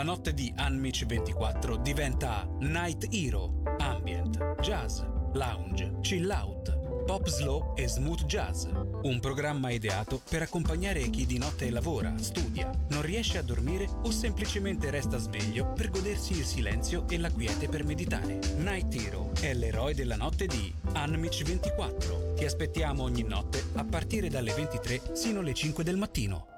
notte di Unmich 24 diventa Night Hero, ambient, jazz, lounge, chill out, pop slow e smooth jazz. Un programma ideato per accompagnare chi di notte lavora, studia, non riesce a dormire o semplicemente resta sveglio per godersi il silenzio e la quiete per meditare. Night Hero è l'eroe della notte di Unmich 24. Ti aspettiamo ogni notte a partire dalle 23 sino alle 5 del mattino.